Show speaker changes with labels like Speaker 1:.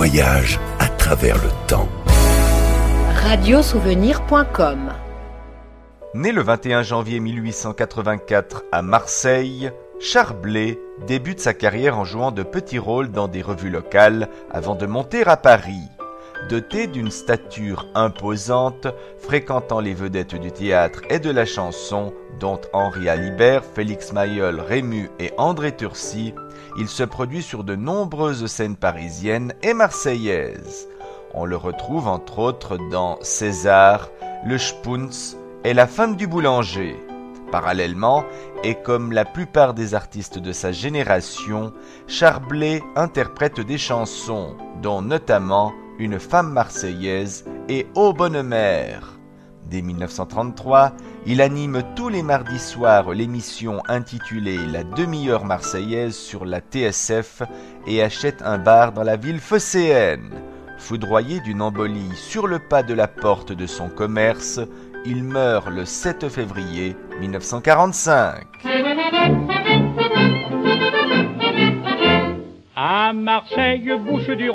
Speaker 1: voyage à travers le temps.
Speaker 2: Radiosouvenir.com.
Speaker 3: Né le 21 janvier 1884 à Marseille, Charles Blé débute sa carrière en jouant de petits rôles dans des revues locales avant de monter à Paris. Doté d'une stature imposante, fréquentant les vedettes du théâtre et de la chanson, dont Henri Alibert, Félix Mayol, Rému et André Turcy, il se produit sur de nombreuses scènes parisiennes et marseillaises. On le retrouve entre autres dans César, Le Spunz et La femme du boulanger. Parallèlement, et comme la plupart des artistes de sa génération, Charles Blé interprète des chansons, dont notamment Une femme marseillaise et Ô bonne mère. Dès 1933, il anime tous les mardis soirs l'émission intitulée La demi-heure marseillaise sur la TSF et achète un bar dans la ville phocéenne. Foudroyé d'une embolie sur le pas de la porte de son commerce, il meurt le 7 février 1945.
Speaker 4: À Marseille, bouche du